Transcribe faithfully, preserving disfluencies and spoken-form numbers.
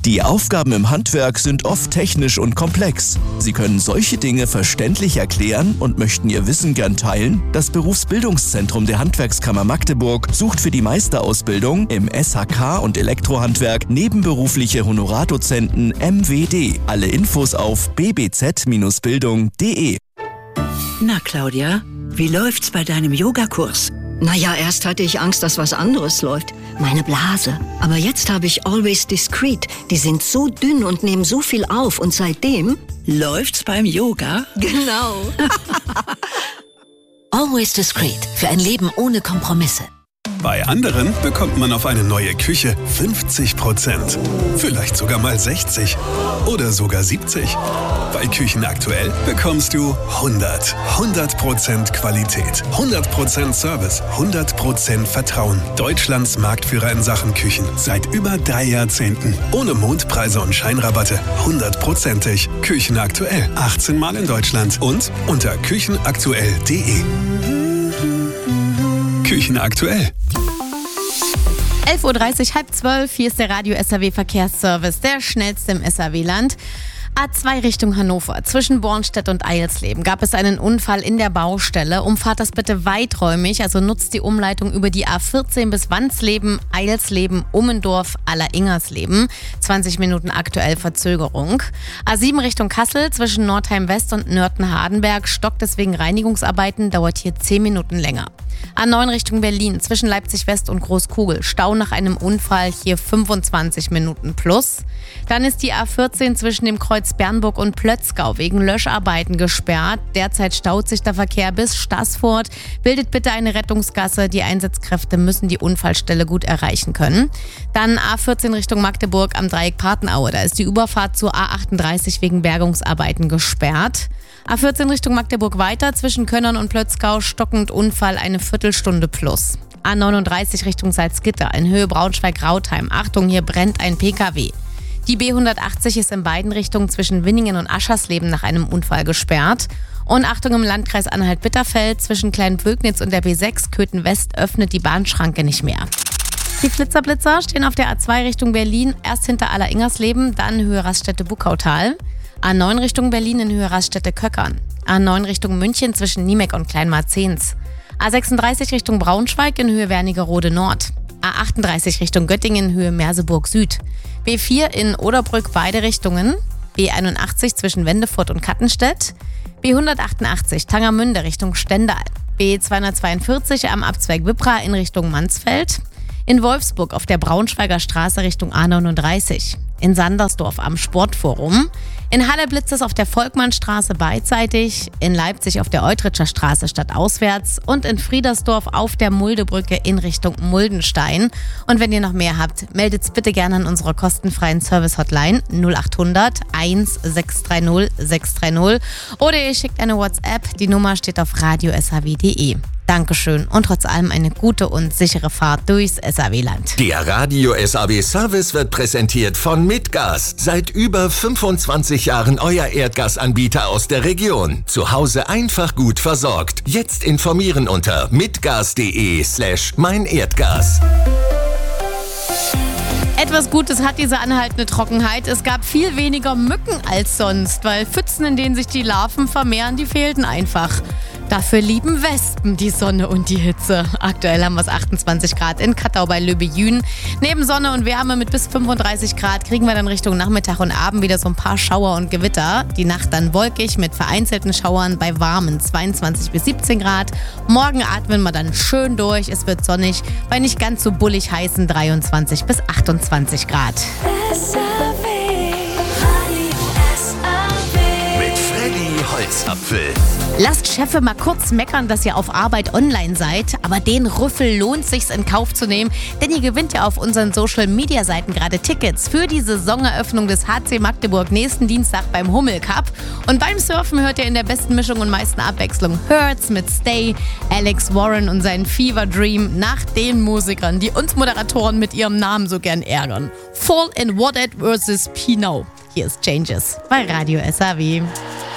Die Aufgaben im Handwerk sind oft technisch und komplex. Sie können solche Dinge verständlich erklären und möchten Ihr Wissen gern teilen? Das Berufsbildungszentrum der Handwerkskammer Magdeburg sucht für die Meisterausbildung im S H K und Elektrohandwerk nebenberufliche Honorardozenten M W D. Alle Infos auf b b z Bindestrich bildung punkt d e. Na Claudia, wie läuft's bei deinem Yogakurs? Naja, erst hatte ich Angst, dass was anderes läuft. Meine Blase. Aber jetzt habe ich Always Discreet. Die sind so dünn und nehmen so viel auf. Und seitdem... Läuft's beim Yoga? Genau. Always Discreet. Für ein Leben ohne Kompromisse. Bei anderen bekommt man auf eine neue Küche fünfzig Prozent. Vielleicht sogar mal sechzig. Oder sogar siebzig. Bei Küchen aktuell bekommst du hundert. hundert Prozent Qualität. hundert Prozent Service. hundert Prozent Vertrauen. Deutschlands Marktführer in Sachen Küchen. Seit über drei Jahrzehnten. Ohne Mondpreise und Scheinrabatte. hundertprozentig. Küchen aktuell. achtzehn Mal in Deutschland. Und unter küchenaktuell punkt d e. Küchen aktuell. elf Uhr dreißig, halb zwölf, hier ist der Radio S R W Verkehrsservice, der schnellste im S R W-Land. A zwei Richtung Hannover, zwischen Bornstedt und Eilsleben gab es einen Unfall in der Baustelle. Umfahrt das bitte weiträumig, also nutzt die Umleitung über die A vierzehn bis Wandsleben, Eilsleben, Ummendorf, Aller-Ingersleben. zwanzig Minuten aktuell Verzögerung. A sieben Richtung Kassel, zwischen Nordheim West und Nörten-Hardenberg stockt es wegen Reinigungsarbeiten, dauert hier zehn Minuten länger. A neun Richtung Berlin, zwischen Leipzig West und Großkugel, Stau nach einem Unfall, hier fünfundzwanzig Minuten plus. Dann ist die A vierzehn zwischen dem Kreuz Bernburg und Plötzgau wegen Löscharbeiten gesperrt. Derzeit staut sich der Verkehr bis Staßfurt. Bildet bitte eine Rettungsgasse. Die Einsatzkräfte müssen die Unfallstelle gut erreichen können. Dann A vierzehn Richtung Magdeburg am Dreieck Patenaue. Da ist die Überfahrt zur A achtunddreißig wegen Bergungsarbeiten gesperrt. A vierzehn Richtung Magdeburg weiter, zwischen Könnern und Plötzgau stockend Unfall, eine Viertelstunde plus. A neununddreißig Richtung Salzgitter in Höhe Braunschweig-Rautheim. Achtung, hier brennt ein P K W. Die B hundertachtzig ist in beiden Richtungen zwischen Winningen und Aschersleben nach einem Unfall gesperrt. Und Achtung, im Landkreis Anhalt-Bitterfeld zwischen Kleinpögnitz und der B sechs Köthen West öffnet die Bahnschranke nicht mehr. Die Flitzerblitzer stehen auf der A zwei Richtung Berlin, erst hinter Aller-Ingersleben, dann Höhe Raststätte-Buckautal. A neun Richtung Berlin in Höhe Raststätte-Köckern. A neun Richtung München zwischen Niemek und Kleinmarzens. A sechsunddreißig Richtung Braunschweig in Höhe Wernigerode Nord. A achtunddreißig Richtung Göttingen in Höhe Merseburg Süd. B vier in Oderbrück beide Richtungen. B einundachtzig zwischen Wendefurt und Kattenstedt. B hundertachtundachtzig Tangermünde Richtung Stendal. B zweihundertzweiundvierzig am Abzweig Wippra in Richtung Mansfeld. In Wolfsburg auf der Braunschweiger Straße Richtung A neununddreißig. In Sandersdorf am Sportforum. In Halle blitzt es auf der Volkmannstraße beidseitig. In Leipzig auf der Eutritscher Straße stadtauswärts. Und in Friedersdorf auf der Muldebrücke in Richtung Muldenstein. Und wenn ihr noch mehr habt, meldet bitte gerne an unserer kostenfreien Service-Hotline null achthundert eins sechs drei null sechs drei null. Oder ihr schickt eine WhatsApp. Die Nummer steht auf radio s h w punkt d e. Dankeschön und trotz allem eine gute und sichere Fahrt durchs S R W-Land. Der Radio S R W-Service wird präsentiert von Mitgas. Seit über fünfundzwanzig Jahren euer Erdgasanbieter aus der Region. Zu Hause einfach gut versorgt. Jetzt informieren unter mitgas.de slash mein Erdgas. Etwas Gutes hat diese anhaltende Trockenheit. Es gab viel weniger Mücken als sonst, weil Pfützen, in denen sich die Larven vermehren, die fehlten einfach. Dafür lieben Wespen die Sonne und die Hitze. Aktuell haben wir es achtundzwanzig Grad in Kattau bei Löbejün. Neben Sonne und Wärme mit bis fünfunddreißig Grad kriegen wir dann Richtung Nachmittag und Abend wieder so ein paar Schauer und Gewitter. Die Nacht dann wolkig mit vereinzelten Schauern bei warmen zweiundzwanzig bis siebzehn Grad. Morgen atmen wir dann schön durch. Es wird sonnig bei nicht ganz so bullig heißen dreiundzwanzig bis achtundzwanzig Grad. Mit Freddy Holzapfel. Lasst Chefe mal kurz meckern, dass ihr auf Arbeit online seid, aber den Rüffel lohnt sich's in Kauf zu nehmen, denn ihr gewinnt ja auf unseren Social-Media-Seiten gerade Tickets für die Saisoneröffnung des H C Magdeburg nächsten Dienstag beim Hummel Cup. Und beim Surfen hört ihr in der besten Mischung und meisten Abwechslung Hurts mit Stay, Alex Warren und seinen Fever Dream nach den Musikern, die uns Moderatoren mit ihrem Namen so gern ärgern. Fall in What At versus P-Now. Hier ist Changes bei Radio S R W.